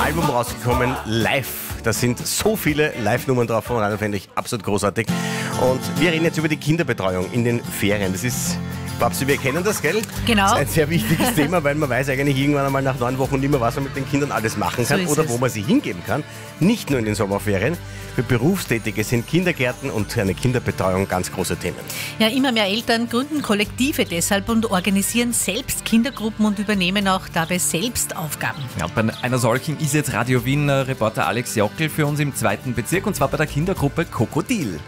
Album rausgekommen, Live. Da sind so viele Live-Nummern drauf von Radio, finde ich absolut großartig. Und wir reden jetzt über die Kinderbetreuung in den Ferien. Das ist, Babsi, wir kennen das, gell? Genau. Das ist ein sehr wichtiges Thema, weil man weiß eigentlich irgendwann einmal nach 9 Wochen nicht mehr, was man mit den Kindern alles machen kann oder wo man sie hingeben kann. Nicht nur in den Sommerferien. Für Berufstätige sind Kindergärten und eine Kinderbetreuung ganz große Themen. Ja, immer mehr Eltern gründen Kollektive deshalb und organisieren selbst Kindergruppen und übernehmen auch dabei selbst Aufgaben. Ja, bei einer solchen ist jetzt Radio Wien Reporter Alex Jockel für uns im 2. Bezirk, und zwar bei der Kindergruppe Krokodil.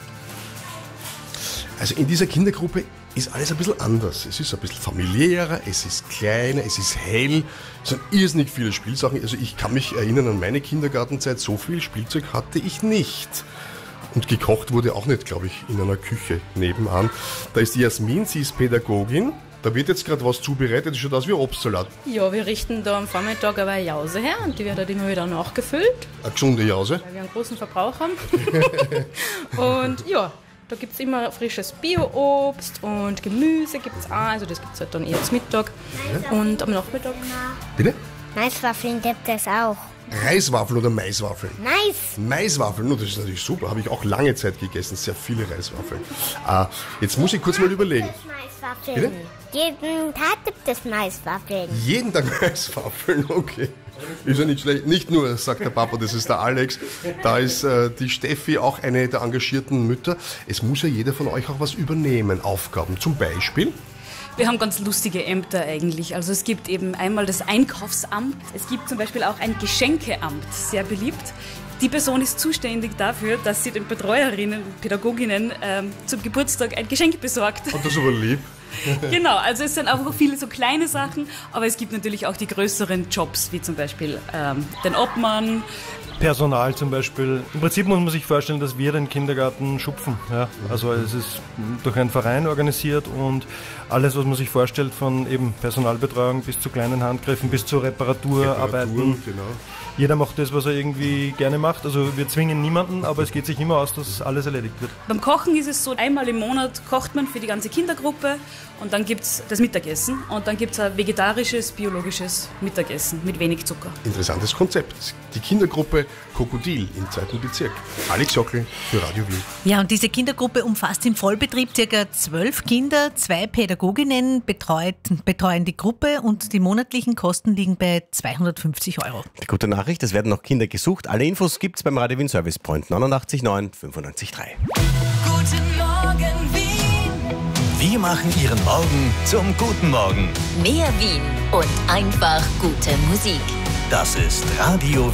Also in dieser Kindergruppe ist alles ein bisschen anders. Es ist ein bisschen familiärer, es ist kleiner, es ist hell. Es sind irrsinnig viele Spielsachen. Also ich kann mich erinnern an meine Kindergartenzeit, so viel Spielzeug hatte ich nicht. Und gekocht wurde auch nicht, glaube ich, in einer Küche nebenan. Da ist die Jasmin, sie ist Pädagogin. Da wird jetzt gerade was zubereitet, das schaut aus wie Obstsalat. Ja, wir richten da am Vormittag aber eine Jause her und die wird halt immer wieder nachgefüllt. Eine gesunde Jause. Weil wir einen großen Verbrauch haben. Und ja, da gibt es immer frisches Bio-Obst und Gemüse gibt es auch. Also das gibt es halt dann eher zum Mittag und am Nachmittag. Bitte? Maiswaffeln gibt es auch. Reiswaffeln oder Maiswaffeln? Mais! Maiswaffeln, das ist natürlich super. Habe ich auch lange Zeit gegessen, sehr viele Reiswaffeln. Jetzt muss ich kurz mal überlegen. Maiswaffeln. Bitte? Jeden Tag gibt es Maiswaffeln. Jeden Tag Maiswaffeln, okay. Ist ja nicht schlecht. Nicht nur, sagt der Papa, das ist der Alex. Da ist die Steffi, auch eine der engagierten Mütter. Es muss ja jeder von euch auch was übernehmen, Aufgaben. Zum Beispiel? Wir haben ganz lustige Ämter eigentlich. Also es gibt eben einmal das Einkaufsamt. Es gibt zum Beispiel auch ein Geschenkeamt, sehr beliebt. Die Person ist zuständig dafür, dass sie den Betreuerinnen und Pädagoginnen zum Geburtstag ein Geschenk besorgt. Oh, das ist aber lieb. Genau, also es sind auch viele so kleine Sachen, aber es gibt natürlich auch die größeren Jobs, wie zum Beispiel den Obmann. Personal zum Beispiel. Im Prinzip muss man sich vorstellen, dass wir den Kindergarten schupfen. Ja? Also es ist durch einen Verein organisiert und alles, was man sich vorstellt, von eben Personalbetreuung bis zu kleinen Handgriffen, bis zu Reparaturarbeiten. Genau. Jeder macht das, was er irgendwie gerne macht. Also wir zwingen niemanden, aber es geht sich immer aus, dass alles erledigt wird. Beim Kochen ist es so, einmal im Monat kocht man für die ganze Kindergruppe und dann gibt es das Mittagessen und dann gibt es ein vegetarisches, biologisches Mittagessen mit wenig Zucker. Interessantes Konzept. Die Kindergruppe Krokodil im 2. Bezirk. Alex Jockel für Radio Wien. Ja, und diese Kindergruppe umfasst im Vollbetrieb ca. 12 Kinder, 2 Pädagoginnen betreuen die Gruppe und die monatlichen Kosten liegen bei 250 €. Die gute Nachricht, es werden noch Kinder gesucht. Alle Infos gibt's beim Radio Wien Service Point 89 9 95 3. Guten Morgen Wien. Wir machen Ihren Morgen zum guten Morgen. Mehr Wien und einfach gute Musik. Das ist Radio